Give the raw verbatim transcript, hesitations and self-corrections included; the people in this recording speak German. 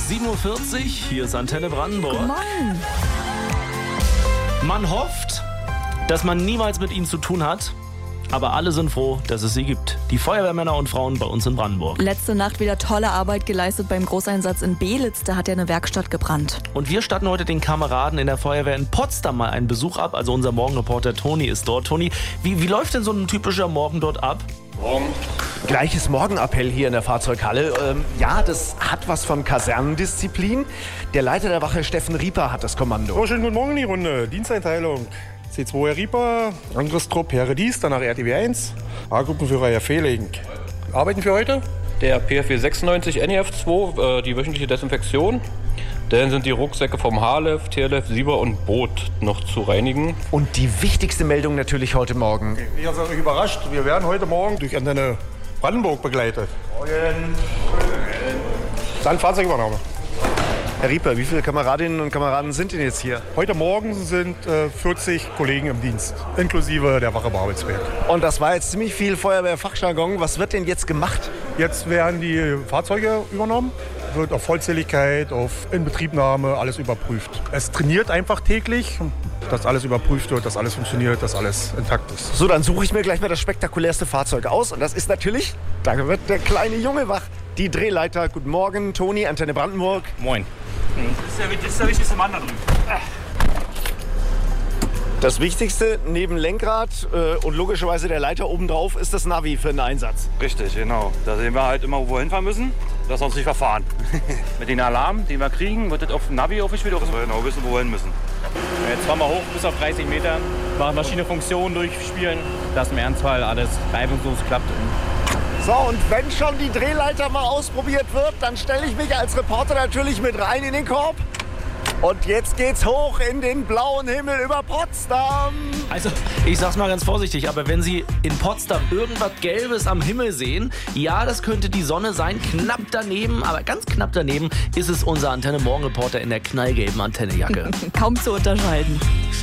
sieben Uhr vierzig, hier ist Antenne Brandenburg. Mann. Man hofft, dass man niemals mit ihnen zu tun hat, aber alle sind froh, dass es sie gibt. Die Feuerwehrmänner und Frauen bei uns in Brandenburg. Letzte Nacht wieder tolle Arbeit geleistet beim Großeinsatz in Belitz. Da hat ja eine Werkstatt gebrannt. Und wir statten heute den Kameraden in der Feuerwehr in Potsdam mal einen Besuch ab. Also unser Morgenreporter Toni ist dort. Toni, wie, wie läuft denn so ein typischer Morgen dort ab? Morgen. Gleiches Morgenappell hier in der Fahrzeughalle. Ähm, ja, das hat was von Kasernendisziplin. Der Leiter der Wache, Steffen Rieper, hat das Kommando. So, schönen guten Morgen in die Runde. Diensteinteilung. C zwei Herr Rieper, Angriffstrupp Herr Redies, danach R T W eins, A-Gruppenführer Herr Fehling. Arbeiten für heute? Der P F W sechsundneunzig N E F zwei, äh, die wöchentliche Desinfektion. Dann sind die Rucksäcke vom H-Lef, T-Lef, Sieber und Boot noch zu reinigen. Und die wichtigste Meldung natürlich heute Morgen. Ihr seid euch überrascht. Wir werden heute Morgen durch Antenne Brandenburg begleitet. Morgen. Dann Fahrzeugübernahme. Herr Rieper, wie viele Kameradinnen und Kameraden sind denn jetzt hier? Heute Morgen sind äh, vierzig Kollegen im Dienst, inklusive der Wache Babelsberg. Und das war jetzt ziemlich viel Feuerwehrfachjargon. Was wird denn jetzt gemacht? Jetzt werden die Fahrzeuge übernommen, wird auf Vollzähligkeit, auf Inbetriebnahme alles überprüft. Es trainiert einfach täglich, dass alles überprüft wird, dass alles funktioniert, dass alles intakt ist. So, dann suche ich mir gleich mal das spektakulärste Fahrzeug aus. Und das ist natürlich, da wird der kleine Junge wach. Die Drehleiter. Guten Morgen, Toni, Antenne Brandenburg. Moin. Das ist der, das ist der wichtigste Mann da drüben. Das Wichtigste neben Lenkrad äh, und logischerweise der Leiter obendrauf ist das Navi für den Einsatz. Richtig, genau. Da sehen wir halt immer, wo wir hinfahren müssen, dass wir uns nicht verfahren. Mit den Alarm, den wir kriegen, wird das auf dem Navi aufgespielt, dass wir genau wissen, wo wir hin müssen. Jetzt fahren wir hoch bis auf dreißig Meter, machen verschiedene Funktionen durchspielen, dass im Ernstfall alles reibungslos klappt. So, und wenn schon die Drehleiter mal ausprobiert wird, dann stelle ich mich als Reporter natürlich mit rein in den Korb. Und jetzt geht's hoch in den blauen Himmel über Potsdam. Also, ich sag's mal ganz vorsichtig, aber wenn Sie in Potsdam irgendwas Gelbes am Himmel sehen, ja, das könnte die Sonne sein. Knapp daneben, aber ganz knapp daneben ist es unser Antenne-Morgenreporter in der knallgelben Antennejacke. Kaum zu unterscheiden.